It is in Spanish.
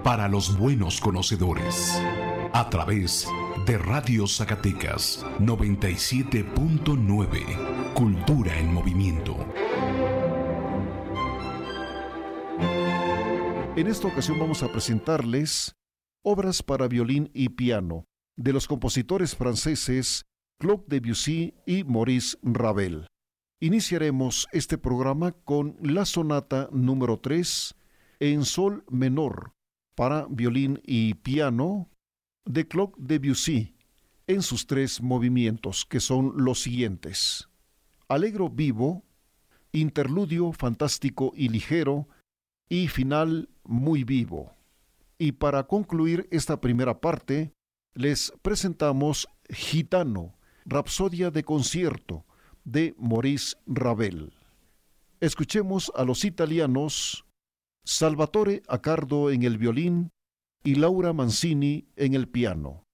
para los buenos conocedores. A través de Radio Zacatecas 97.9. Cultura en movimiento. En esta ocasión vamos a presentarles obras para violín y piano de los compositores franceses Claude Debussy y Maurice Ravel. Iniciaremos este programa con la sonata número 3 en sol menor para violín y piano de Claude Debussy en sus 3 movimientos, que son los siguientes: Allegro vivo, interludio fantástico y ligero y final muy vivo. Y para concluir esta primera parte, les presentamos Gitano, Rapsodia de concierto de Maurice Ravel. Escuchemos a los italianos Salvatore Accardo en el violín y Laura Mancini en el piano.